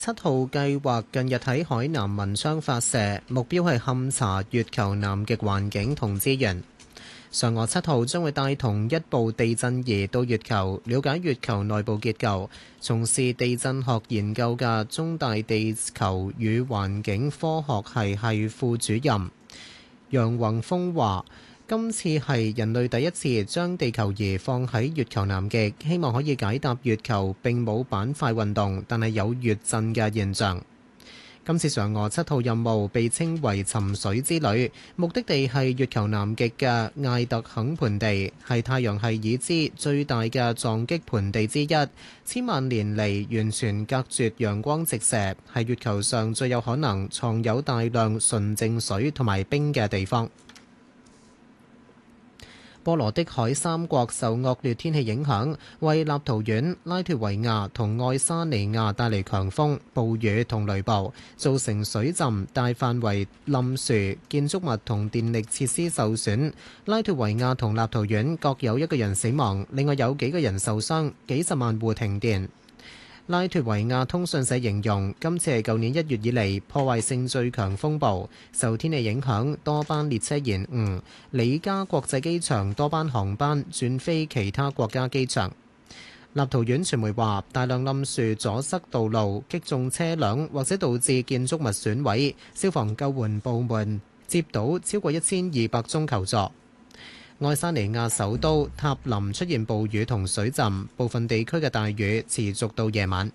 7號計劃近日喺海南文昌發射，目標係勘察月球南極環境同資源。嫦娥7號將會帶同一部地震儀到月球，了解月球內部結構。從事地震學研究嘅中大地球與環境科學系副主任楊宏峰話，今次係人類第一次將地球儀放喺月球南極，希望可以解答月球並冇板塊運動，但係有月震嘅現象。今次嫦娥7號任務被稱為尋水之旅，目的地係月球南極嘅艾特肯盆地，係太陽系已知最大嘅撞擊盆地之一，千萬年嚟完全隔絕陽光直射，係月球上最有可能藏有大量純淨水同埋冰嘅地方。波羅的海三國受惡劣天氣影響，為立陶宛、拉脫維亞同愛沙尼亞帶嚟強風、暴雨同雷暴，造成水浸、大範圍冧樹、建築物同電力設施受損。拉脫維亞同立陶宛各有1個人死亡，另外有幾個人受傷，幾十萬戶停電。拉脫維亞通訊社形容今次係舊年1月以嚟破壞性最強風暴，受天氣影響，多班列車延誤，里加國際機場多班航班轉飛其他國家機場。立陶宛傳媒話，大量冧樹阻塞道路，擊中車輛或者導致建築物損毀，消防救援部門接到超過1200宗求助。愛沙尼亞首都塔林出現暴雨同水浸，部分地區嘅大雨持續到夜晚。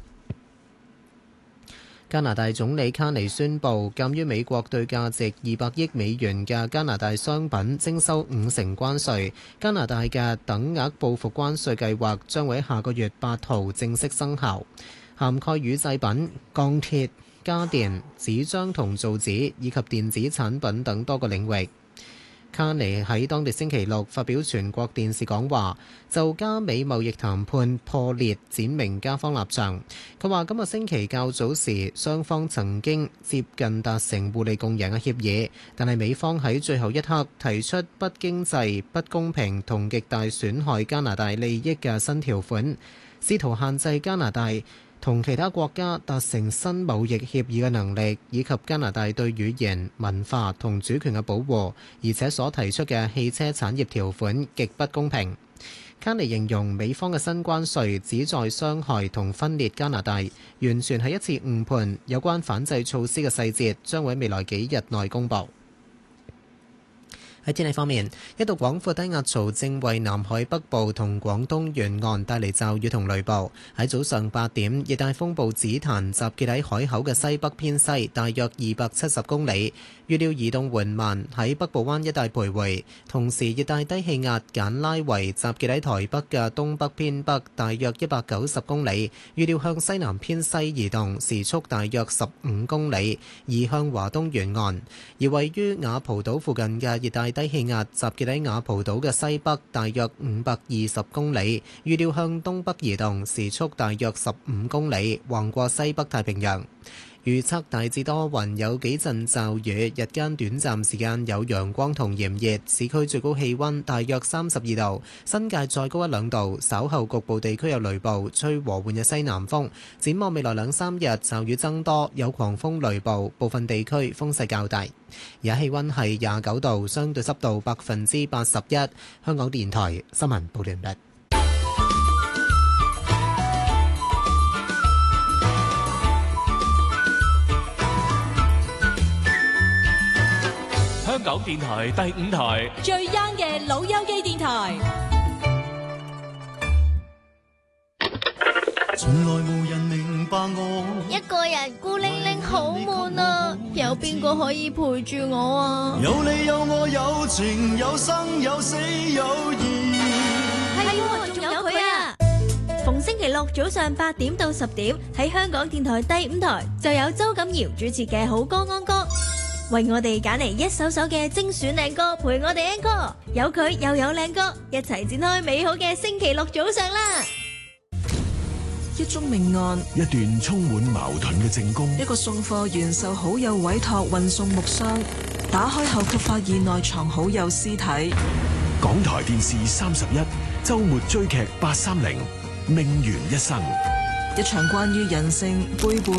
加拿大總理卡尼宣布，鑑於美國對價值200億美元嘅加拿大商品徵收50%關稅，加拿大嘅等額報復關稅計劃將會喺下個月8號正式生效，涵蓋乳製品、鋼鐵、家電、紙張同造紙以及電子產品等多個領域。卡尼喺當地星期六發表全國電視講話，就加美貿易談判破裂展明加方立場。佢話今個星期較早時，雙方曾經接近達成互利共贏嘅協議，但係美方喺最後一刻提出不經濟、不公平同極大損害加拿大利益嘅新條款，試圖限制加拿大同其他國家達成新貿易協議嘅能力，以及加拿大對語言、文化同主權嘅保護，而且所提出嘅汽車產業條款極不公平。卡尼形容美方嘅新關稅旨在傷害同分裂加拿大，完全係一次誤判。有關反制措施嘅細節將會喺未來幾日內公佈。喺天氣方面，一道廣闊低壓槽正為南海北部同廣東沿岸帶嚟驟雨同雷暴。喺早上8點，熱帶風暴紫檀集結喺海口嘅西北偏西，大約270公里，預料移動緩慢，喺北部灣一帶徘徊。同時，熱帶低氣壓簡拉維集結喺台北嘅東北偏北，大約190公里，預料向西南偏西移動，時速大約15公里，移向華東沿岸。而位於雅蒲島附近嘅熱帶低氣壓集結喺雅蒲島嘅西北，大約520公里，預料向東北移動，時速大約15公里，橫過西北太平洋。預測大致多雲，有幾陣驟雨，日間短暫時間有陽光同炎熱，市區最高氣溫大約32度，新界再高1-2度，稍後局部地區有雷暴，吹和緩嘅西南風。展望未來2-3日，驟雨增多，有狂風雷暴，部分地區風勢較大。而家氣溫係29度，相對濕度81%。香港電台新聞報道完畢。 香港電台第5台最 young 嘅老友記電台。 從來無人明白我， 一個人孤零零好悶啊，有邊個可以陪住我啊？ 有你有我有情有生有死有義， 係仲有佢啊！逢星期六早上8點到10點喺香港電台第5台就有周錦堯主持嘅好歌安歌，為我哋揀嚟一首首嘅精選靚歌陪我哋 encore， 有佢又有靚歌，一齊展開美好嘅星期六早上啦！ 一宗命案， 一段充滿矛盾嘅證供， 一個送貨員受好友委託運送木箱，打開後卻發現內藏好友屍體。 港台電視31周末追劇830，命懸一生。 一場關於人性背叛